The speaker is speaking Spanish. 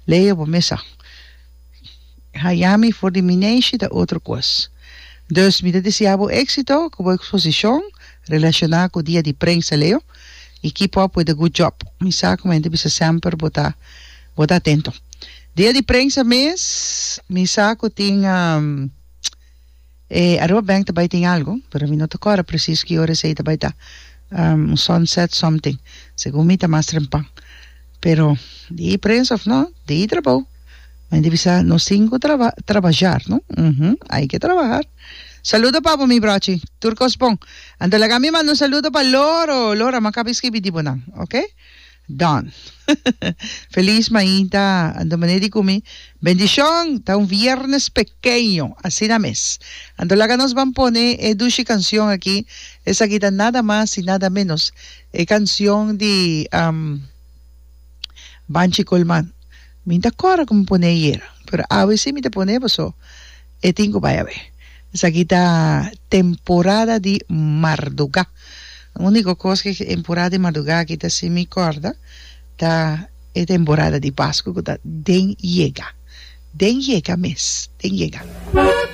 Leia por mesa. Hayami voor de mineixe da outra coisa. Dus, me deseavo éxito com a exposição relacionada com o dia de prensa, Leo. E keep up with the good job. Me saco, mas deve sempre botar atento. Dia de prensa mês, me saco tem Aruba Bank também tem algo, pero me não te agora preciso que hora sei também tá sunset something. Segundo me tá mais trempang. Pero de prensa of no, de trabalho. Mas deve ser nos cinco trabalhar, não? Hay que trabalhar. Saludo pa mi brochi. Turcos pong. Ando laga mi mando saludo pa Loro. Lora, makapis que bitibo nang. Okay? Done. Feliz mañana. Ando maneri kumi. Bendición. Ta un viernes pequeño. Así na mes. Ando laga nos van pone dushi canción aquí. Esa quita nada más y nada menos. Canción de Banchi Colman. Minta cora como pone ayer. Pero a veces me te pone so. Tengo vaya ver. Esa quita temporada de Marduga. La única cosa que temporada de Marduga quita si me acorda, ta temporada de Pascua que ta den llega mes, den llega.